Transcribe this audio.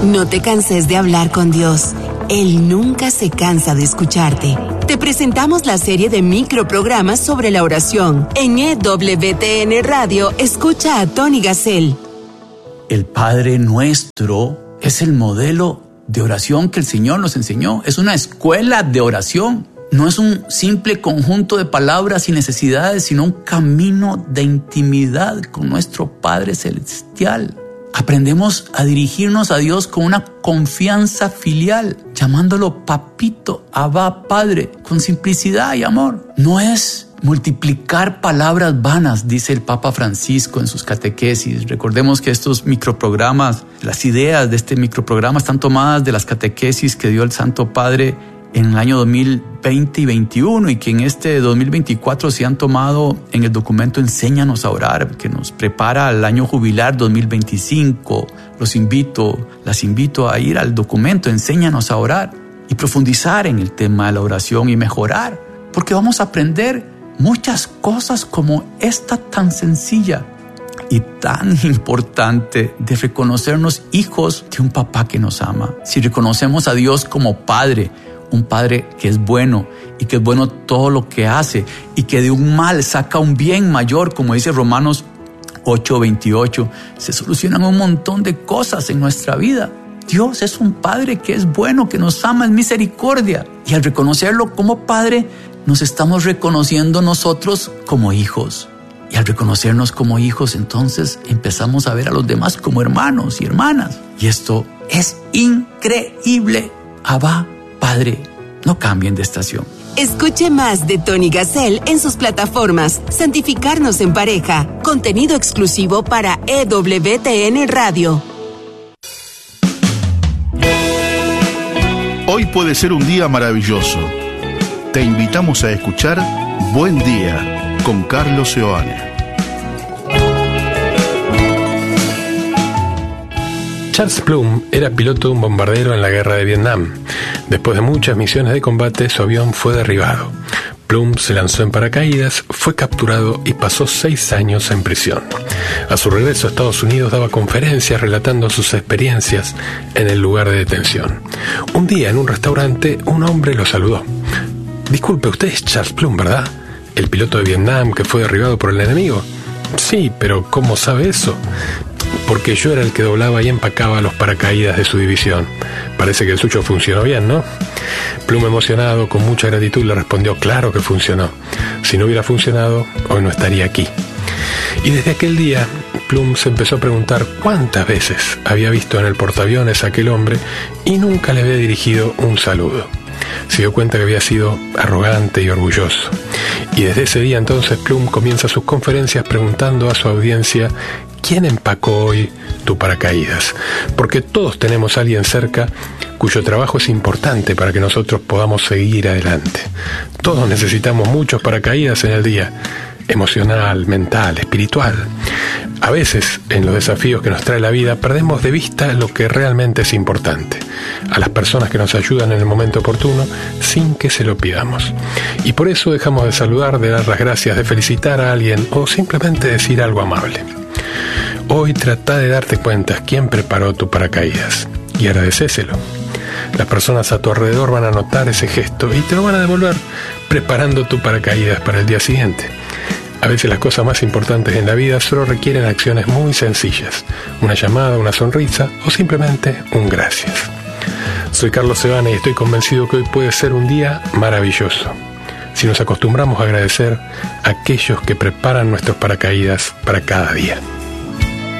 No te canses de hablar con Dios. Él nunca se cansa de escucharte. Te presentamos la serie de microprogramas sobre la oración. En EWTN Radio, escucha a Tony Gassel. El Padre Nuestro es el modelo de oración que el Señor nos enseñó. Es una escuela de oración. No es un simple conjunto de palabras y necesidades, sino un camino de intimidad con nuestro Padre Celestial. Aprendemos a dirigirnos a Dios con una confianza filial, llamándolo papito, Abba, Padre, con simplicidad y amor. No es multiplicar palabras vanas, dice el Papa Francisco en sus catequesis. Recordemos que estos microprogramas, las ideas de este microprograma están tomadas de las catequesis que dio el Santo Padre en el año 2020 y 2021 y que en este 2024 se han tomado en el documento Enséñanos a orar, que nos prepara al año jubilar 2025. Las invito a ir al documento Enséñanos a orar y profundizar en el tema de la oración y mejorar, porque vamos a aprender muchas cosas como esta tan sencilla y tan importante de reconocernos hijos de un papá que nos ama. Si reconocemos a Dios como Padre, un Padre que es bueno y que es bueno todo lo que hace y que de un mal saca un bien mayor, como dice Romanos 8:28, se solucionan un montón de cosas en nuestra vida. Dios es un Padre que es bueno, que nos ama en misericordia. Y al reconocerlo como Padre, nos estamos reconociendo nosotros como hijos. Y al reconocernos como hijos, entonces empezamos a ver a los demás como hermanos y hermanas. Y esto es increíble. Abba, Padre, no cambien de estación. Escuche más de Tony Gassel en sus plataformas Santificarnos en Pareja, contenido exclusivo para EWTN Radio. Hoy puede ser un día maravilloso. Te invitamos a escuchar Buen Día con Carlos Seoane. Charles Plum era piloto de un bombardero en la guerra de Vietnam. Después de muchas misiones de combate, su avión fue derribado. Plum se lanzó en paracaídas, fue capturado y pasó 6 años en prisión. A su regreso a Estados Unidos daba conferencias relatando sus experiencias en el lugar de detención. Un día en un restaurante, un hombre lo saludó. «Disculpe, usted es Charles Plum, ¿verdad? ¿El piloto de Vietnam que fue derribado por el enemigo?» «Sí, pero ¿cómo sabe eso?» «Porque yo era el que doblaba y empacaba los paracaídas de su división. Parece que el suyo funcionó bien, ¿no?» Plum, emocionado, con mucha gratitud, le respondió: «Claro que funcionó. Si no hubiera funcionado, hoy no estaría aquí». Y desde aquel día, Plum se empezó a preguntar cuántas veces había visto en el portaaviones a aquel hombre y nunca le había dirigido un saludo. Se dio cuenta que había sido arrogante y orgulloso. Y desde ese día entonces Plum comienza sus conferencias preguntando a su audiencia: ¿quién empacó hoy tu paracaídas? Porque todos tenemos a alguien cerca cuyo trabajo es importante para que nosotros podamos seguir adelante. Todos necesitamos muchos paracaídas en el día, emocional, mental, espiritual. A veces, en los desafíos que nos trae la vida, perdemos de vista lo que realmente es importante, a las personas que nos ayudan en el momento oportuno, sin que se lo pidamos. Y por eso dejamos de saludar, de dar las gracias, de felicitar a alguien o simplemente decir algo amable. Hoy trata de darte cuenta quién preparó tu paracaídas y agradecéselo. Las personas a tu alrededor van a notar ese gesto y te lo van a devolver preparando tu paracaídas para el día siguiente. A veces las cosas más importantes en la vida solo requieren acciones muy sencillas: una llamada, una sonrisa o simplemente un gracias. Soy Carlos Seoane y estoy convencido que hoy puede ser un día maravilloso si nos acostumbramos a agradecer a aquellos que preparan nuestros paracaídas para cada día.